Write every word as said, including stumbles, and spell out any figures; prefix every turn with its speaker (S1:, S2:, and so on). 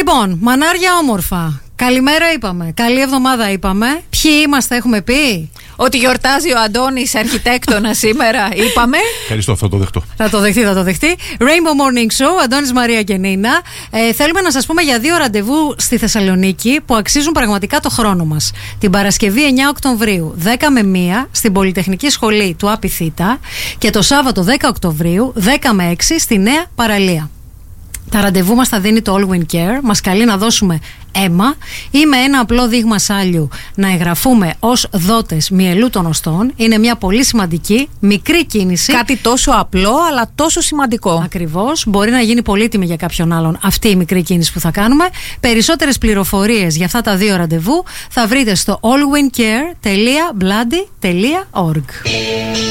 S1: Λοιπόν, μανάρια όμορφα. Καλημέρα είπαμε. Καλή εβδομάδα είπαμε. Ποιοι είμαστε, έχουμε πει.
S2: Ότι γιορτάζει ο Αντώνης αρχιτέκτονα σήμερα, είπαμε.
S3: Ευχαριστώ, θα το δεχτώ.
S1: Θα το δεχτεί, θα το δεχτεί. Rainbow Morning Show, Αντώνης, Μαρία και Νίνα. Ε, θέλουμε να σας πούμε για δύο ραντεβού στη Θεσσαλονίκη που αξίζουν πραγματικά το χρόνο μας. Την Παρασκευή εννιά Οκτωβρίου, δέκα με μία, στην Πολυτεχνική Σχολή του Άπη Θήτα. Και το Σάββατο δέκα Οκτωβρίου, δέκα με έξι, στη Νέα Παραλία. Τα ραντεβού μας θα δίνει το All Win Care. Μας καλεί να δώσουμε αίμα ή με ένα απλό δείγμα σάλιου να εγγραφούμε ως δότες μυελού των οστών. Είναι μια πολύ σημαντική, μικρή κίνηση.
S2: Κάτι τόσο απλό, αλλά τόσο σημαντικό.
S1: Ακριβώς. Μπορεί να γίνει πολύτιμη για κάποιον άλλον αυτή η μικρή κίνηση που θα κάνουμε. Περισσότερες πληροφορίες για αυτά τα δύο ραντεβού θα βρείτε στο all win care dot bloody dot org.